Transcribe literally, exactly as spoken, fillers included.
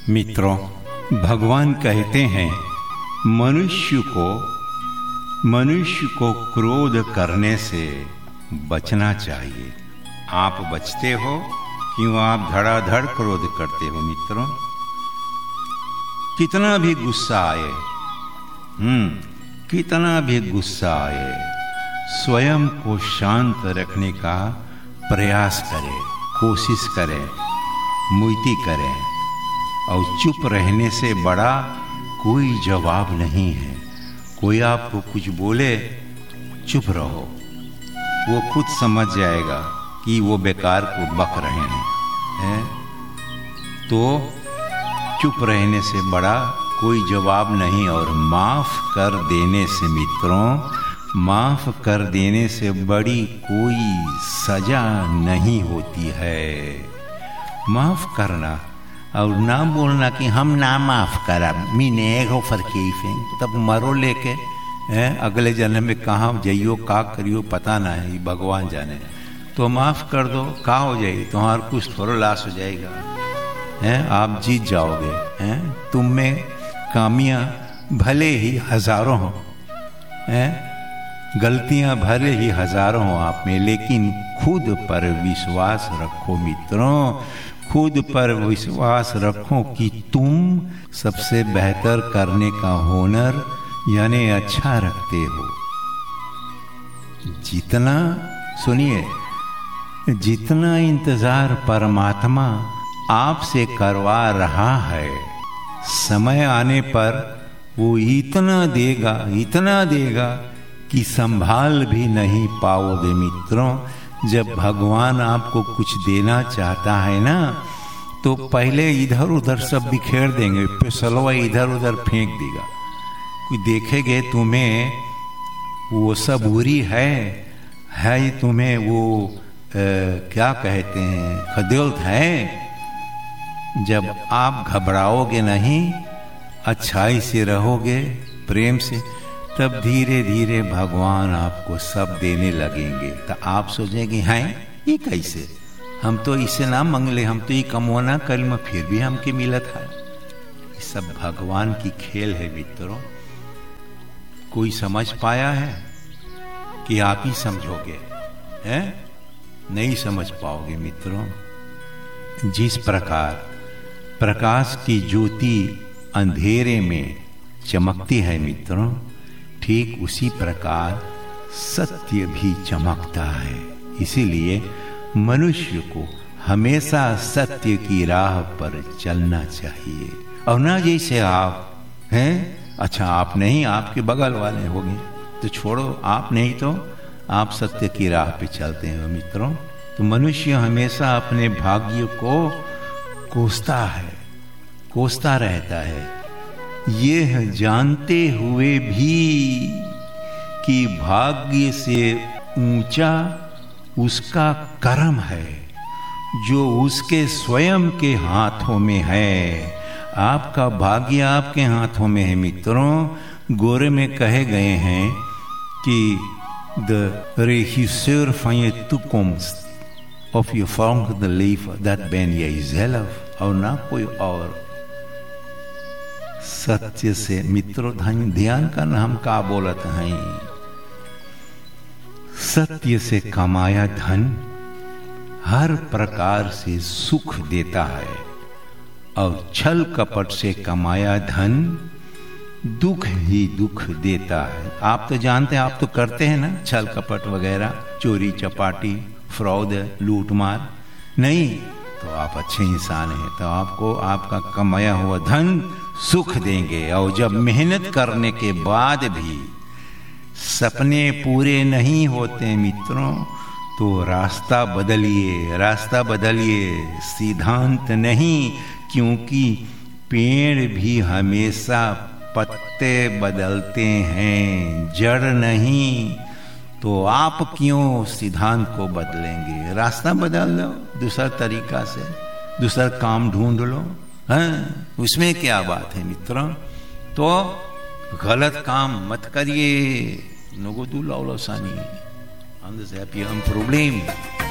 मित्रों, भगवान कहते हैं मनुष्य को मनुष्य को क्रोध करने से बचना चाहिए। आप बचते हो क्यों? आप धड़ाधड़ क्रोध करते हो। मित्रों, कितना भी गुस्सा आए, हम्म कितना भी गुस्सा आए, स्वयं को शांत रखने का प्रयास करें, कोशिश करें, मुइती करें। और चुप रहने से बड़ा कोई जवाब नहीं है। कोई आपको कुछ बोले, चुप रहो, वो खुद समझ जाएगा कि वो बेकार को बक रहे हैं, हैं? तो चुप रहने से बड़ा कोई जवाब नहीं। और माफ़ कर देने से मित्रों, माफ़ कर देने से बड़ी कोई सजा नहीं होती है। माफ़ करना और ना बोलना कि हम ना माफ़ करा, मीने एगो फरकीफें, तब मरो लेके हैं अगले जन्म में कहाँ जाइयो, का करियो पता नहीं, भगवान जाने। तो माफ़ कर दो, का हो जाएगी, तुम्हारा कुछ थोड़ा लॉस हो जाएगा, हैं आप जीत जाओगे। हैं तुम में कामियाँ भले ही हजारों हों, हैं गलतियाँ भले ही हजारों हों आप में, लेकिन खुद पर विश्वास रखो मित्रों, खुद पर विश्वास रखो कि तुम सबसे बेहतर करने का हुनर यानी अच्छा रखते हो। जितना सुनिए, जितना इंतजार परमात्मा आपसे करवा रहा है, समय आने पर वो इतना देगा, इतना देगा कि संभाल भी नहीं पाओगे मित्रों। जब भगवान आपको कुछ देना चाहता है ना, तो पहले इधर उधर सब बिखेर देंगे, फिर सलवा इधर उधर फेंक देगा। कोई देखेगे तुम्हें वो सबूरी है है तुम्हें वो आ, क्या कहते हैं, खदिलत है। जब आप घबराओगे नहीं, अच्छाई से रहोगे, प्रेम से, तब धीरे धीरे भगवान आपको सब देने लगेंगे। तो आप सोचेंगे हैं ये कैसे, हम तो इसे ना मंगले, हम तो ये कमोना कल फिर भी हमके मिलत है। ये सब भगवान की खेल है मित्रों। कोई समझ पाया है कि आप ही समझोगे, हैं? नहीं समझ पाओगे मित्रों। जिस प्रकार प्रकाश की ज्योति अंधेरे में चमकती है मित्रों, ठीक उसी प्रकार सत्य भी चमकता है। इसीलिए मनुष्य को हमेशा सत्य की राह पर चलना चाहिए। और ना जैसे आप हैं, अच्छा आप नहीं, आपके बगल वाले होंगे तो छोड़ो, आप नहीं तो आप सत्य की राह पे चलते हैं मित्रों। तो मनुष्य हमेशा अपने भाग्य को कोसता है, कोसता रहता है, ये जानते हुए भी कि भाग्य से ऊंचा उसका कर्म है जो उसके स्वयं के हाथों में है। आपका भाग्य आपके हाथों में है मित्रों। गोरे में कहे गए हैं कि the regisseur van je toekomst of je volgende leven, dat ben jij zelf और ना कोई और। सत्य से मित्रों ध्यान करना, हम का बोलत हैं, सत्य से कमाया धन हर प्रकार से सुख देता है, और छल कपट से कमाया धन दुख ही दुख देता है। आप तो जानते हैं, आप तो करते हैं ना छल कपट वगैरह, चोरी चपाटी, फ्रॉड, लूटमार। नहीं तो आप अच्छे इंसान हैं, तो आपको आपका कमाया हुआ धन सुख देंगे। और जब मेहनत करने के बाद भी सपने पूरे नहीं होते मित्रों, तो रास्ता बदलिए, रास्ता बदलिए, सिद्धांत नहीं। क्योंकि पेड़ भी हमेशा पत्ते बदलते हैं, जड़ नहीं। तो आप क्यों सिद्धांत को बदलेंगे? रास्ता बदल लो, दूसरा तरीका से दूसरा काम ढूंढ लो, हैं? उसमें क्या बात है मित्रों। तो गलत काम मत करिए। नगो तू लाओ सानी, हम प्रॉब्लम